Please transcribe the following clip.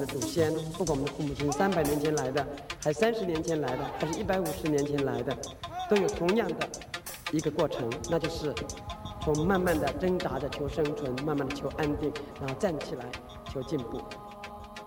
的祖先，不管我们的父母亲300年前来的，还30年前来的，还是150年前来的，都有同样的一个过程，那就是从慢慢的挣扎着求生存，慢慢的求安定，然后站起来求进步。